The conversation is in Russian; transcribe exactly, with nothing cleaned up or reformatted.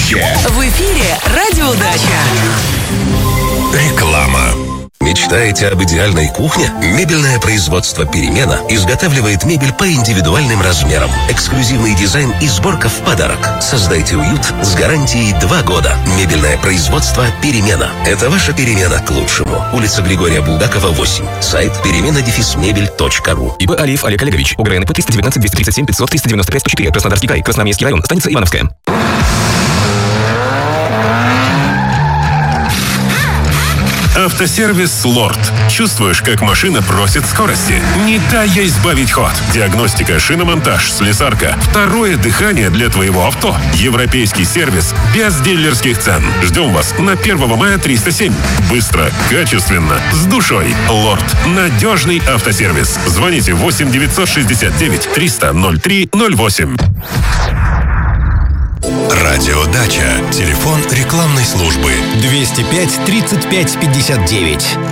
Настоящее. В эфире «Радиодача». Реклама. Мечтаете об идеальной кухне? Мебельное производство «Перемена» изготавливает мебель по индивидуальным размерам. Эксклюзивный дизайн и сборка в подарок. Создайте уют с гарантией два года. Мебельное производство «Перемена». Это ваша перемена к лучшему. Улица Григория Булгакова, восемь. Сайт перемена дефис мебель точка ру. ИП Алиев Олег Олегович. УГРНП триста девятнадцать двести тридцать семь пятьсот триста девяносто пять сто четыре. Краснодарский край. Красноармейский район. Станица Ивановская. Автосервис «Лорд». Чувствуешь, как машина просит скорости? Не дай ей сбавить ход. Диагностика, шиномонтаж, слесарка. Второе дыхание для твоего авто. Европейский сервис без дилерских цен. Ждем вас на первого мая триста семь. Быстро, качественно, с душой. «Лорд». Надежный автосервис. Звоните восемь девятьсот шестьдесят девять триста ноль три ноль восемь. Радиодача. Телефон рекламной службы двести пять тридцать пять пятьдесят девять.